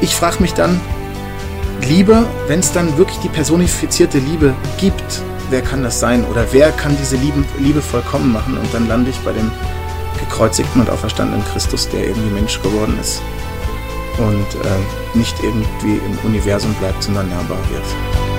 ich frage mich dann, Liebe, wenn es dann wirklich die personifizierte Liebe gibt, wer kann das sein? Oder wer kann diese Liebe vollkommen machen? Und dann lande ich bei dem gekreuzigten und auferstandenen Christus, der irgendwie Mensch geworden ist und nicht irgendwie im Universum bleibt, sondern nahbar wird.